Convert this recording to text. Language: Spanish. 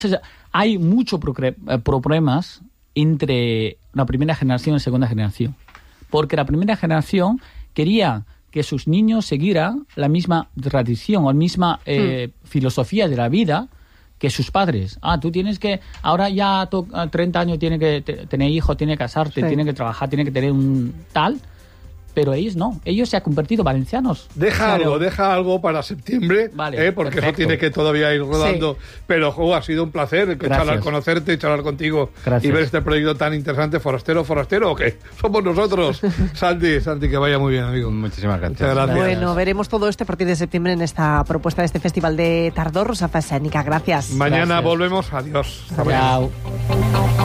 Hay muchos problemas entre la primera generación y la segunda generación. Porque la primera generación quería que sus niños siguieran la misma tradición o la misma filosofía de la vida que sus padres. Tú tienes que, ahora ya a 30 años tiene que tener hijos, tiene que casarte, tiene que trabajar, tiene que tener un tal... Pero ellos no, ellos se han convertido valencianos. Deja algo para septiembre, vale, porque perfecto. eso tiene que todavía ir rodando. Sí. Pero, ha sido un placer conocerte, charlar contigo. Gracias. Y ver este proyecto tan interesante. Forastero, ¿o qué? Somos nosotros. Santi, que vaya muy bien, amigo. Muchísimas gracias. Muchas gracias. Bueno, veremos todo esto a partir de septiembre en esta propuesta de este Festival de Tardor. Rosa Escénica, gracias. Mañana volvemos. Adiós. Chao.